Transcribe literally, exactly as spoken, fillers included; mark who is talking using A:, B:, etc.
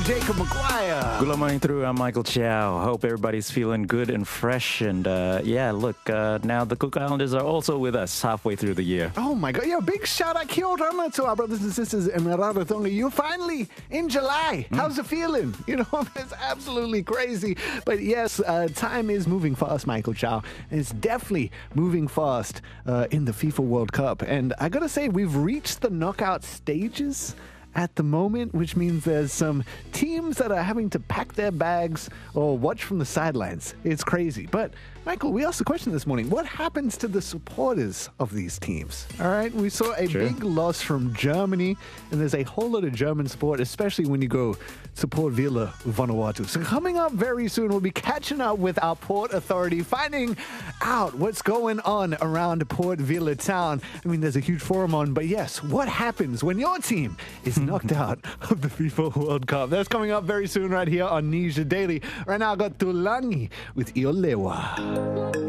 A: Jacob Maguire.
B: Good morning through. I'm Michael Chow. Hope everybody's feeling good and fresh. And uh, yeah, look, uh, now the Cook Islanders are also with us halfway through the year.
A: Oh my God! Yeah, big shout out, kia ora to our brothers and sisters in Rarotonga. You're finally in July. Mm. How's it feeling? You know, it's absolutely crazy. But yes, uh, time is moving fast, Michael Chow, and it's definitely moving fast uh, in the FIFA World Cup. And I gotta say, we've reached the knockout stages at the moment, which means there's some teams that are having to pack their bags or watch from the sidelines. It's crazy. But, Michael, we asked the question this morning, what happens to the supporters of these teams? All right, we saw a
B: Sure.
A: big loss from Germany, and there's a whole lot of German support, especially when you go support Villa Vanuatu. So coming up very soon, we'll be catching up with our Port Authority, finding out what's going on around Port Villa town. I mean, there's a huge forum on, but yes, what happens when your team is knocked out of the FIFA World Cup? That's coming up very soon right here on Nija Daily. Right now, I got Tulani with Iolewa.